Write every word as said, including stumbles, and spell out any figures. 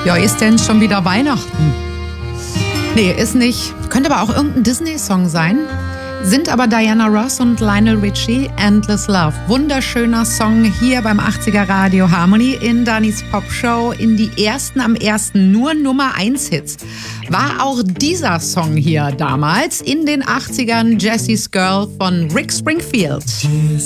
Ja, ist denn schon wieder Weihnachten? Nee, ist nicht. Könnte aber auch irgendein Disney-Song sein. Sind aber Diana Ross und Lionel Richie, Endless Love. Wunderschöner Song hier beim achtziger Radio Harmony in Dannys Popshow. In die ersten am ersten nur Nummer eins Hits. War auch dieser Song hier damals in den achtzigern, Jessie's Girl von Rick Springfield.